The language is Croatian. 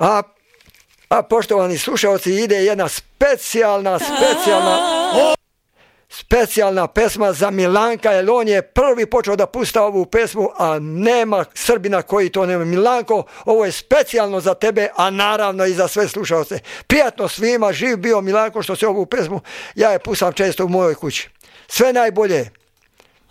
A poštovani slušalci, ide jedna specijalna pesma za Milanka, jer on je prvi počeo da pušta ovu pesmu, a nema Srbina koji to nema. Milanko, ovo je specijalno za tebe, a naravno i za sve slušalce. Prijatno svima, živ bio Milanko što se ovu pesmu, ja je pustam često u mojoj kući. Sve najbolje.